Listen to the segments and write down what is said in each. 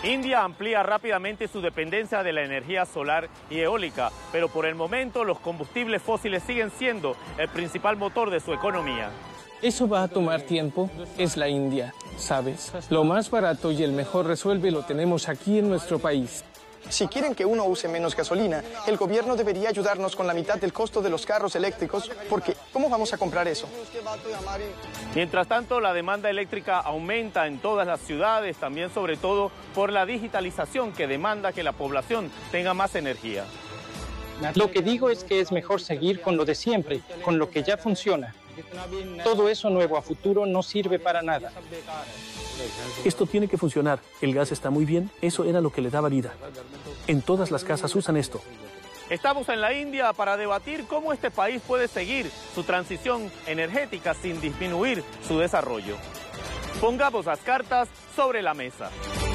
India amplía rápidamente su dependencia de la energía solar y eólica, pero por el momento los combustibles fósiles siguen siendo el principal motor de su economía. Eso va a tomar tiempo, es la India, ¿sabes? Lo más barato y el mejor resuelve lo tenemos aquí en nuestro país. Si quieren que uno use menos gasolina, el gobierno debería ayudarnos con la mitad del costo de los carros eléctricos, porque ¿cómo vamos a comprar eso? Mientras tanto, la demanda eléctrica aumenta en todas las ciudades, también sobre todo por la digitalización que demanda que la población tenga más energía. Lo que digo es que es mejor seguir con lo de siempre, con lo que ya funciona. Todo eso nuevo a futuro no sirve para nada. Esto tiene que funcionar. El gas está muy bien. Eso era lo que le daba vida. En todas las casas usan esto. Estamos en la India para debatir cómo este país puede seguir su transición energética sin disminuir su desarrollo. Pongamos las cartas sobre la mesa.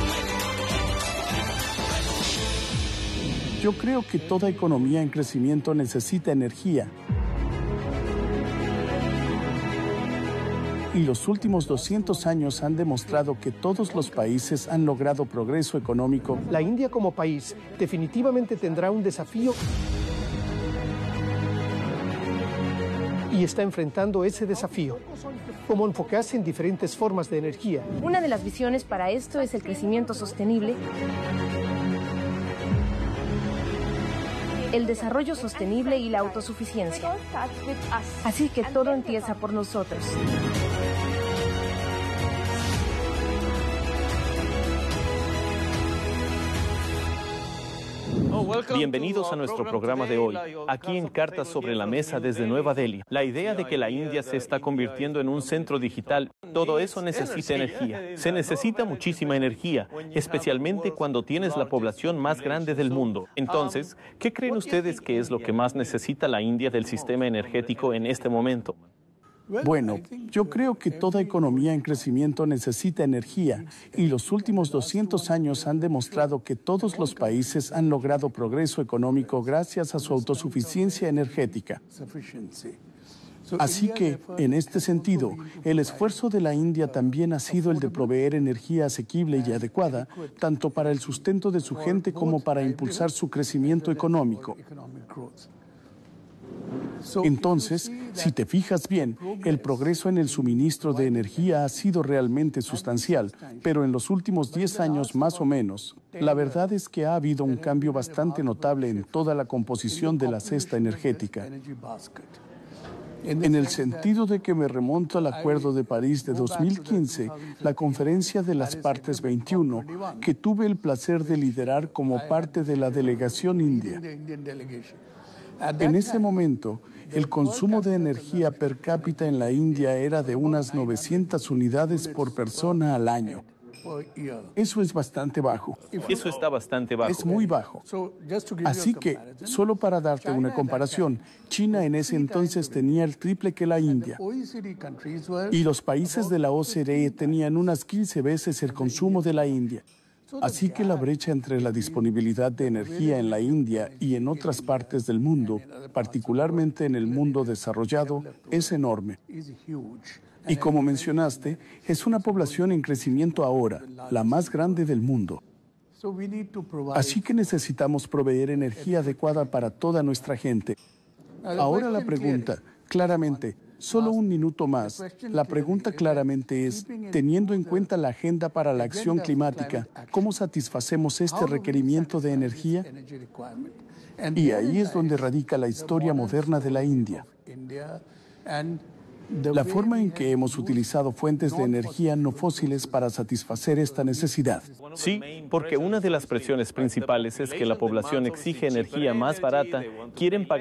Yo creo que toda economía en crecimiento necesita energía. Y los últimos 200 años han demostrado que todos los países han logrado progreso económico. La India como país definitivamente tendrá un desafío y está enfrentando ese desafío. Cómo enfocarse en diferentes formas de energía. Una de las visiones para esto es el crecimiento sostenible, el desarrollo sostenible y la autosuficiencia. Así que todo empieza por nosotros. Bienvenidos a nuestro programa de hoy, aquí en Cartas sobre la Mesa desde Nueva Delhi. La idea de que la India se está convirtiendo en un centro digital, todo eso necesita energía. Se necesita muchísima energía, especialmente cuando tienes la población más grande del mundo. Entonces, ¿qué creen ustedes que es lo que más necesita la India del sistema energético en este momento? Bueno, yo creo que toda economía en crecimiento necesita energía y los últimos 200 años han demostrado que todos los países han logrado progreso económico gracias a su autosuficiencia energética. Así que, en este sentido, el esfuerzo de la India también ha sido el de proveer energía asequible y adecuada, tanto para el sustento de su gente como para impulsar su crecimiento económico. Entonces, si te fijas bien, el progreso en el suministro de energía ha sido realmente sustancial, pero en los últimos 10 años más o menos, la verdad es que ha habido un cambio bastante notable en toda la composición de la cesta energética. En el sentido de que me remonto al Acuerdo de París de 2015, la Conferencia de las Partes 21, que tuve el placer de liderar como parte de la delegación india. En ese momento, el consumo de energía per cápita en la India era de unas 900 unidades por persona al año. Eso es bastante bajo. Eso está bastante bajo. Es muy bajo. Así que, solo para darte una comparación, China en ese entonces tenía el triple que la India. Y los países de la OCDE tenían unas 15 veces el consumo de la India. Así que la brecha entre la disponibilidad de energía en la India y en otras partes del mundo, particularmente en el mundo desarrollado, es enorme. Y como mencionaste, es una población en crecimiento ahora, la más grande del mundo. Así que necesitamos proveer energía adecuada para toda nuestra gente. Ahora la pregunta, claramente, solo un minuto más. La pregunta claramente es, teniendo en cuenta la agenda para la acción climática, ¿cómo satisfacemos este requerimiento de energía? Y ahí es donde radica la historia moderna de la India. La forma en que hemos utilizado fuentes de energía no fósiles para satisfacer esta necesidad. Sí, porque una de las presiones principales es que la población exige energía más barata, quieren pagar